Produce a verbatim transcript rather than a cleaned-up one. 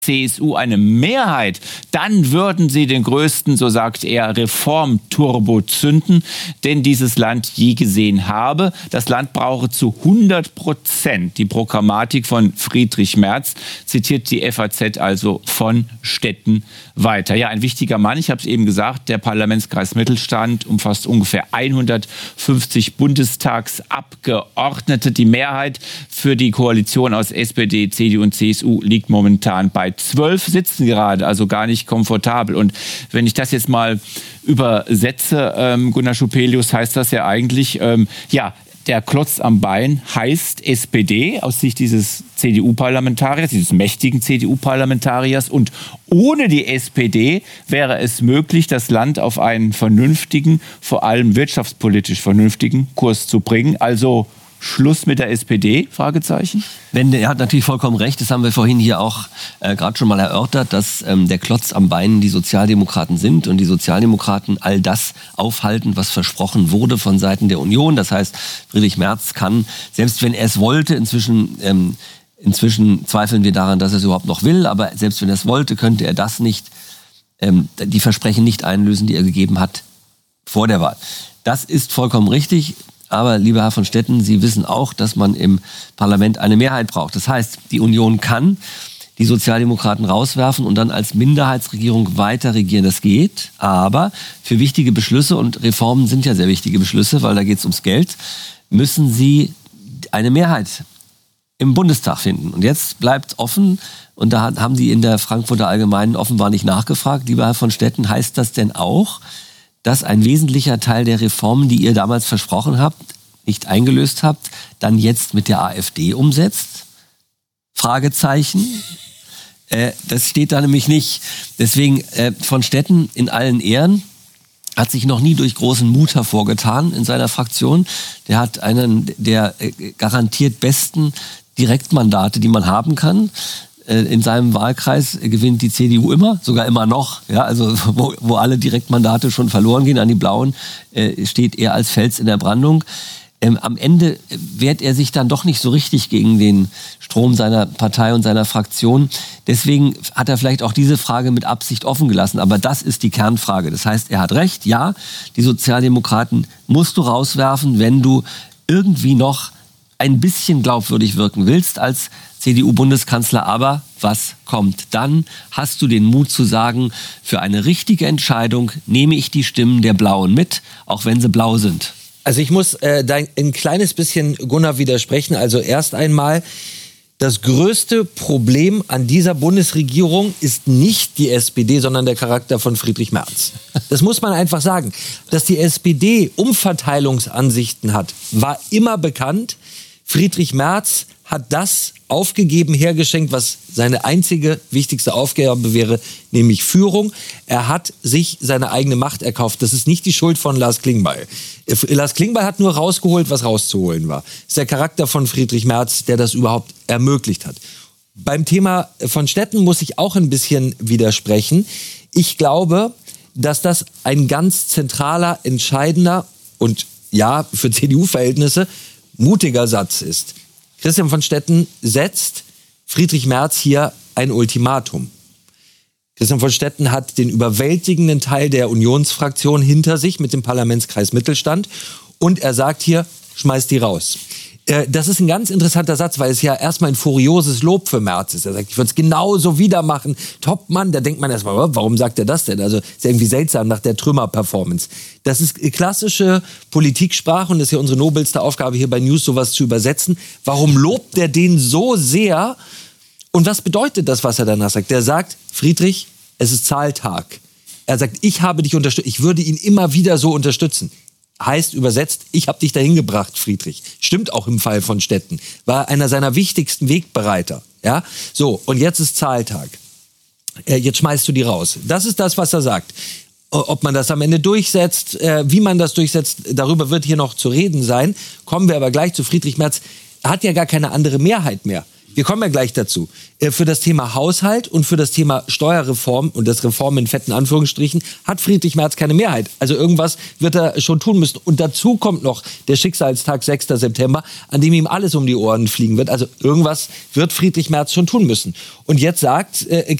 C S U eine Mehrheit, dann würden sie den größten, so sagt er, Reformturbo zünden, den dieses Land je gesehen habe. Das Land brauche zu hundert Prozent die Programmatik von Friedrich Merz, zitiert die F A Z also von Stetten weiter. Ja, ein wichtiger Mann, ich habe es eben gesagt, der Parlamentskreis Mittelstand umfasst ungefähr hundertfünfzig Bundestagsabgeordnete. Die Mehrheit für die Koalition aus S P D, C D U und C S U liegt momentan bei zwölf Sitzen gerade, also gar nicht komfortabel. Und wenn ich das jetzt mal übersetze, ähm, Gunnar Schupelius, heißt das ja eigentlich, ähm, ja, der Klotz am Bein heißt S P D aus Sicht dieses C D U-Parlamentariers, dieses mächtigen C D U-Parlamentariers. Und ohne die S P D wäre es möglich, das Land auf einen vernünftigen, vor allem wirtschaftspolitisch vernünftigen Kurs zu bringen. Also Schluss mit der S P D? Fragezeichen. Wenn, er hat natürlich vollkommen recht, das haben wir vorhin hier auch äh, gerade schon mal erörtert, dass ähm, der Klotz am Bein die Sozialdemokraten sind und die Sozialdemokraten all das aufhalten, was versprochen wurde von Seiten der Union. Das heißt, Friedrich Merz kann, selbst wenn er es wollte, inzwischen, ähm, inzwischen zweifeln wir daran, dass er es überhaupt noch will, aber selbst wenn er es wollte, könnte er das nicht, ähm, die Versprechen nicht einlösen, die er gegeben hat vor der Wahl. Das ist vollkommen richtig. Aber, lieber Herr von Stetten, Sie wissen auch, dass man im Parlament eine Mehrheit braucht. Das heißt, die Union kann die Sozialdemokraten rauswerfen und dann als Minderheitsregierung weiter regieren. Das geht, aber für wichtige Beschlüsse, und Reformen sind ja sehr wichtige Beschlüsse, weil da geht es ums Geld, müssen Sie eine Mehrheit im Bundestag finden. Und jetzt bleibt offen, und da haben die in der Frankfurter Allgemeinen offenbar nicht nachgefragt, lieber Herr von Stetten, heißt das denn auch, dass ein wesentlicher Teil der Reformen, die ihr damals versprochen habt, nicht eingelöst habt, dann jetzt mit der AfD umsetzt? Fragezeichen. Äh, das steht da nämlich nicht. Deswegen äh, von Stetten in allen Ehren, hat sich noch nie durch großen Mut hervorgetan in seiner Fraktion. Der hat einen der äh, garantiert besten Direktmandate, die man haben kann. In seinem Wahlkreis gewinnt die C D U immer, sogar immer noch. Ja, also wo, wo alle Direktmandate schon verloren gehen an die Blauen, äh, steht er als Fels in der Brandung. Ähm, am Ende wehrt er sich dann doch nicht so richtig gegen den Strom seiner Partei und seiner Fraktion. Deswegen hat er vielleicht auch diese Frage mit Absicht offen gelassen. Aber das ist die Kernfrage. Das heißt, er hat recht. Ja, die Sozialdemokraten musst du rauswerfen, wenn du irgendwie noch ein bisschen glaubwürdig wirken willst als C D U-Bundeskanzler. Aber was kommt dann? Hast du den Mut zu sagen, für eine richtige Entscheidung nehme ich die Stimmen der Blauen mit, auch wenn sie blau sind? Also ich muss äh, da ein kleines bisschen Gunnar widersprechen. Also erst einmal, das größte Problem an dieser Bundesregierung ist nicht die S P D, sondern der Charakter von Friedrich Merz. Das muss man einfach sagen. Dass die S P D Umverteilungsansichten hat, war immer bekannt. Friedrich Merz hat das aufgegeben, hergeschenkt, was seine einzige wichtigste Aufgabe wäre, nämlich Führung. Er hat sich seine eigene Macht erkauft. Das ist nicht die Schuld von Lars Klingbeil. Lars Klingbeil hat nur rausgeholt, was rauszuholen war. Das ist der Charakter von Friedrich Merz, der das überhaupt ermöglicht hat. Beim Thema von Stetten muss ich auch ein bisschen widersprechen. Ich glaube, dass das ein ganz zentraler, entscheidender und ja, für C D U-Verhältnisse mutiger Satz ist. Christian von Stetten setzt Friedrich Merz hier ein Ultimatum. Christian von Stetten hat den überwältigenden Teil der Unionsfraktion hinter sich mit dem Parlamentskreis Mittelstand und er sagt hier, schmeißt die raus. Äh, das ist ein ganz interessanter Satz, weil es ja erstmal ein furioses Lob für Merz ist. Er sagt, ich würde es genauso wieder machen. Top Mann, da denkt man erstmal, warum sagt er das denn? Also ist irgendwie seltsam nach der Trümmer-Performance. Das ist klassische Politiksprache und das ist ja unsere nobelste Aufgabe hier bei News, sowas zu übersetzen. Warum lobt er den so sehr? Und was bedeutet das, was er danach sagt? Der sagt, Friedrich, es ist Zahltag. Er sagt, ich habe dich unterstützt, ich würde ihn immer wieder so unterstützen. Heißt übersetzt, ich habe dich dahin gebracht, Friedrich. Stimmt auch im Fall von Stetten. War einer seiner wichtigsten Wegbereiter. Ja? So, und jetzt ist Zahltag. Äh, jetzt schmeißt du die raus. Das ist das, was er sagt. Ob man das am Ende durchsetzt, äh, wie man das durchsetzt, darüber wird hier noch zu reden sein. Kommen wir aber gleich zu Friedrich Merz. Er hat ja gar keine andere Mehrheit mehr. Wir kommen ja gleich dazu. Für das Thema Haushalt und für das Thema Steuerreform und das Reform in fetten Anführungsstrichen hat Friedrich Merz keine Mehrheit. Also irgendwas wird er schon tun müssen. Und dazu kommt noch der Schicksalstag sechster September, an dem ihm alles um die Ohren fliegen wird. Also irgendwas wird Friedrich Merz schon tun müssen. Und jetzt sagt äh,